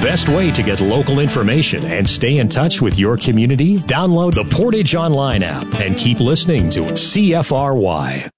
best way to get local information and stay in touch with your community? Download the Portage Online app and keep listening to CFRY.